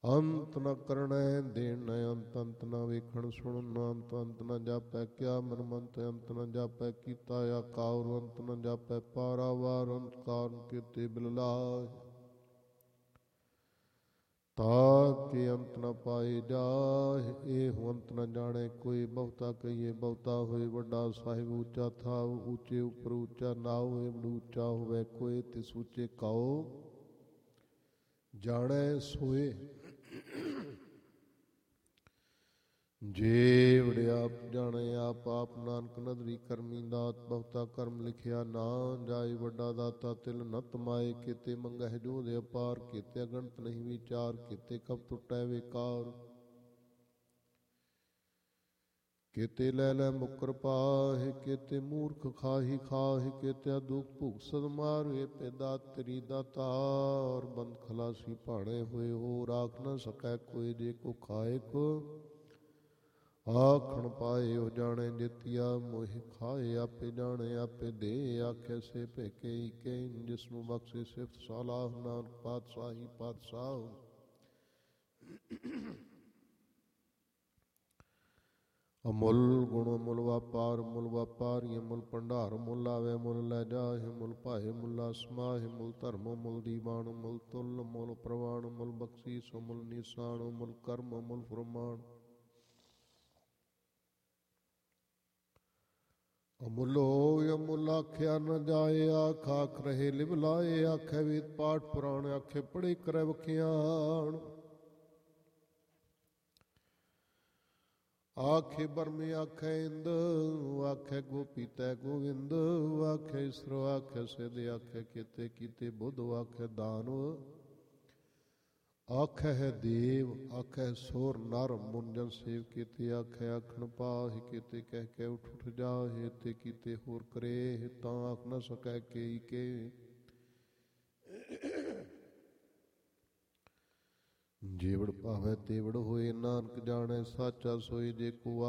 ਅੰਤ ਨ ਕਰਣੈ ਦੇਣ ਨ ਅੰਤ, ਅੰਤ ਨ ਵੇਖਣ ਸੁਣਨ ਨ ਅੰਤ, ਅੰਤ ਨ ਜਾਪੈ ਕਿਆ ਮਨਮੰਤ, ਅੰਤ ਨ ਜਾਪੈ ਕੀਤਾ ਆਕਾਰ, ਅੰਤ ਨ ਜਾਪੈ ਪਾਰਾਵਾਰ, ਅੰਤ ਕਾਰਨ ਕੀਤੇ ਬਿਲਲਾਜ। ਤਾਕੇ ਅੰਤ ਨ ਪਾਏ ਜਾਹਿ, ਇਹ ਅੰਤ ਨ ਜਾਣੈ ਕੋਈ। ਬਹੁਤਾ ਕਹੀਏ ਬਹੁਤਾ ਹੋਏ ਵੱਡਾ, ਸਾਹਿਬ ਉੱਚਾ ਥਾਉ ਉੱਚੇ ਉੱਪਰ ਉੱਚਾ ਨਾਉ। ਏਵੜ ਉੱਚਾ ਹੋਵੇ ਕੋਇ, ਤਿਸ ਉੱਚੇ ਕਾਉ ਜਾਣੈ ਸੋਏ। ਜੇਵੜ ਆਪ ਜਾਣੇ ਆਪ, ਆਪ ਨਾਨਕ ਨਦਰੀ ਕਰਮੀ ਦਾਤ। ਬਹੁਤਾ ਕਰਮ ਲਿਖਿਆ ਨਾ ਜਾਏ, ਵੱਡਾ ਦਾਤਾ ਤਿਲ ਨ ਤਮਾਏ। ਕੀਤੇ ਮੰਗਹਿ ਜੋਧ ਅਪਾਰ, ਕੀਤੇ ਅਗਣਤ ਨਹੀਂ ਵਿਚਾਰ। ਕੀਤੇ ਕਬ ਟੁੱਟੈ ਵੇਕਾਰ, ਕੀਤੇ ਲੈ ਲੈ ਮੁਕਰ ਪਾਹਿ। ਕੀਤੇ ਮੂਰਖ ਖਾਹੀ ਖਾਹਿ, ਕੀਤੇ ਦੁਖ ਭੁਖ ਸਦ ਮਾਰੇ। ਪੈਦਾ ਤੇਰੀ ਦਾਤਾਰ, ਬੰਦ ਖਲਾਸੀ ਭਾਣੇ ਹੋਏ। ਹੋ ਰਾਖ ਨ ਸਕੈ ਕੋਈ, ਜੇ ਕੋ ਖਾਏ ਕੋ ਆਖਣ ਪਾਏ। ਉਹ ਜਾਣੇ ਜਿਤਿਆ ਮੋਹਿ ਖਾਏ, ਆਪੇ ਜਾਣੇ ਆਪੇ ਦੇ। ਆਖੇ ਸੇ ਭੇਕੇ ਈਕੇ, ਜਿਸਨੂੰ ਬਖਸ਼ੇ ਸਿਫਤ ਸਲਾਹ। ਨਾਨਕ ਪਾਤਸ਼ਾਹੀ ਪਾਤਸ਼ਾਹ ਅਮੁੱਲ ਗੁਣ ਮੁੱਲ ਵਾਪਾਰ, ਮੁੱਲ ਵਾਪਾਰੀ ਮੁੱਲ ਭੰਡਾਰ। ਮੁੱਲ ਆਵੇ ਮੁੱਲ ਲੈ ਜਾਹਿ, ਮੁੱਲ ਭਾਏ ਮੁੱਲਾ ਸਮਾਹਿ। ਮੁੱਲ ਧਰਮ ਮੁੱਲ ਦੀਵਾਨ, ਮੁੱਲ ਤੁਲ ਮੁੱਲ ਪ੍ਰਵਾਨ। ਮੁੱਲ ਬਖਸ਼ੀਸ ਮੁੱਲ ਨਿਸ਼ਾਨ, ਮੁੱਲ ਕਰਮ ਮੁੱਲ ਫਰਮਾਨ। ਅਮੁੱਲ ਹੋਇ ਅਮੁੱਲ ਆਖਿਆ ਨ ਜਾਏ, ਆਖ ਆਖ ਰਹੇ ਲਿਵ ਲਾਏ। ਆਖੇ ਵੇਦ ਪਾਠ ਪੁਰਾਣ, ਆਖੇ ਪੜ੍ਹੇ ਕਰੈ ਵਖਿਆਣ। ਆਖੇ ਬਰਮੇ ਆਖੇ ਇੰਦ, ਆਖੇ ਗੋਪੀ ਤੈ ਗੋਵਿੰਦ। ਆਖੇ ਇਸਰੋ ਆਖੇ ਸਿਧ, ਆਖੇ ਕੀਤੇ ਕੀਤੇ ਬੁੱਧ। ਆਖੇ ਦਾਨਵ ਆਖੇ ਹੈ ਦੇਵ, ਆਖੇ ਸੋਰ ਨਰ ਮੁੰਜਨ ਸੇਵ। ਕੀਤੇ ਆਖੇ ਆਖਣ ਪਾਹਿ, ਕੀਤੇ ਕਹਿ ਕੇ ਉਠ ਉਠ ਜਾਹਿ। ਤੇ ਕੀਤੇ ਹੋਰ ਕਰੇ, ਤਾਂ ਆਖ ਨ ਸਕੈ ਕੇਈ ਕੇ। ਜੇਵੜ ਭਾਵੈ ਤੇਵੜ ਹੋਏ, ਨਾਨਕ ਜਾਣੈ ਸਾਚਾ ਸੋਈ। ਜੇ ਕੋ